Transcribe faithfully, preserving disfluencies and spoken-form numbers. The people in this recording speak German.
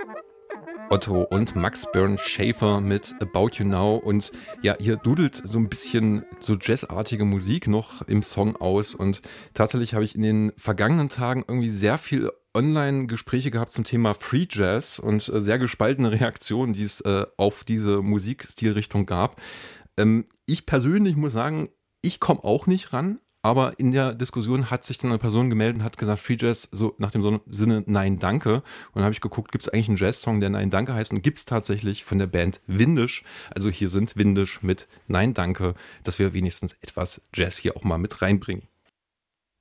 Otto und Max Bernd Schaefer mit About You Now. Und ja, hier dudelt so ein bisschen so jazzartige Musik noch im Song aus. Und tatsächlich habe ich in den vergangenen Tagen irgendwie sehr viel Online-Gespräche gehabt zum Thema Free Jazz und äh, sehr gespaltene Reaktionen, die es äh, auf diese Musikstilrichtung gab. Ähm, ich persönlich muss sagen, ich komme auch nicht ran. Aber in der Diskussion hat sich dann eine Person gemeldet und hat gesagt, Free Jazz, so nach dem Son- Sinne Nein, danke. Und dann habe ich geguckt, gibt es eigentlich einen Jazz-Song, der Nein, danke heißt? Und gibt es tatsächlich von der Band Windisch. Also hier sind Windisch mit Nein, danke, dass wir wenigstens etwas Jazz hier auch mal mit reinbringen.